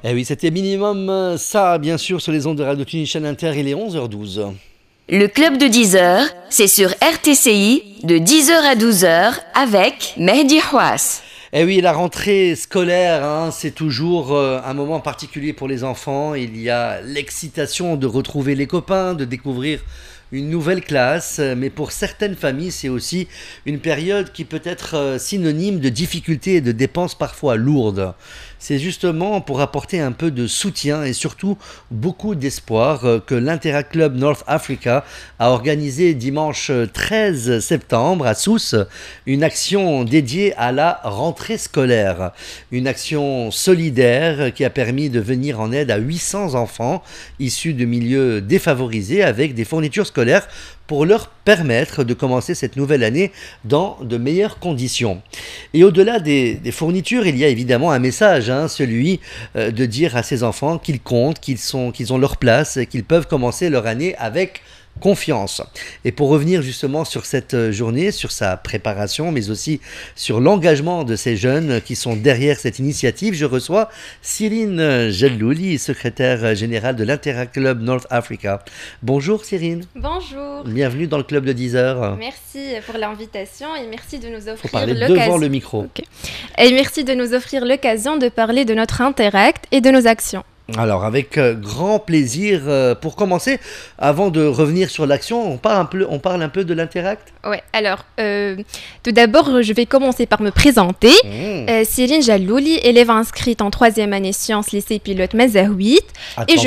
Eh oui, c'était minimum ça, bien sûr, sur les ondes de Radio Tunisien Inter, il est 11h12. Le club de 10 heures, c'est sur RTCI de 10h à 12h avec Mehdi Houas. Eh oui, la rentrée scolaire, c'est toujours un moment particulier pour les enfants. Il y a l'excitation de retrouver les copains, de découvrir une nouvelle classe, mais pour certaines familles, c'est aussi une période qui peut être synonyme de difficultés et de dépenses parfois lourdes. C'est justement pour apporter un peu de soutien et surtout beaucoup d'espoir que l'Interact Club North Africa a organisé dimanche 13 septembre à Sousse une action dédiée à la rentrée scolaire. Une action solidaire qui a permis de venir en aide à 800 enfants issus de milieux défavorisés avec des fournitures scolaires pour leur permettre de commencer cette nouvelle année dans de meilleures conditions. Et au-delà des fournitures, il y a évidemment un message, celui de dire à ces enfants qu'ils comptent, qu'ils ont leur place, qu'ils peuvent commencer leur année avec confiance. Et pour revenir justement sur cette journée, sur sa préparation, mais aussi sur l'engagement de ces jeunes qui sont derrière cette initiative, je reçois Cyrine Jellouli, secrétaire générale de l'Interact Club North Africa. Bonjour Cyrine. Bonjour. Bienvenue dans le club de 10 heures. Merci pour l'invitation et merci de nous offrir Faut parler l'occasion. devant le micro. Okay. Et merci de nous offrir l'occasion de parler de notre Interact et de nos actions. Alors, avec grand plaisir, pour commencer, avant de revenir sur l'action, on parle un peu de l'Interact. Ouais, alors, tout d'abord, je vais commencer par me présenter. Cyrine Jellouli, élève inscrite en 3e année sciences lycée pilote Mazaouit. Attention,